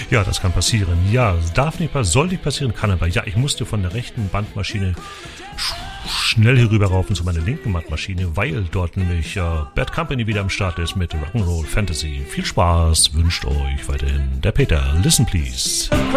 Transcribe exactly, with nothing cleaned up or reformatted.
Ja, das kann passieren. Ja, darf nicht passieren, soll nicht passieren, kann aber. Ja, ich musste von der rechten Bandmaschine sch- schnell hier rüberraufen zu meiner linken Bandmaschine, weil dort nämlich äh, Bad Company wieder am Start ist mit Rock'n'Roll Fantasy. Viel Spaß wünscht euch weiterhin der Peter. Listen please.